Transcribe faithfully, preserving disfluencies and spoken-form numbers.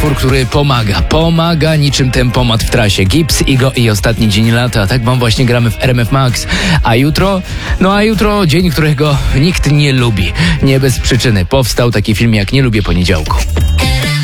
utwór, który pomaga. Pomaga niczym tempomat w trasie. Gips, Igo i Ostatni Dzień Lata. Tak wam właśnie gramy w R M F Max. A jutro? No a jutro dzień, którego nikt nie lubi. Nie bez przyczyny. Powstał taki film jak Nie lubię poniedziałku.